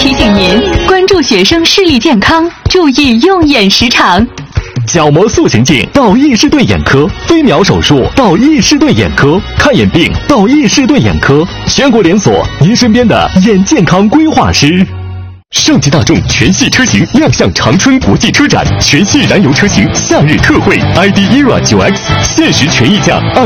提醒您关注学生视力健康，注意用眼时长。 角膜塑形镜到益士顿眼科，飞秒手术到益士顿眼科，看眼病到益士顿眼科，全国连锁，您身边的眼健康规划师。上汽大众全系车型亮相长春国际车展，全系燃油车型夏日特惠 ID ERA 9X，限时权益价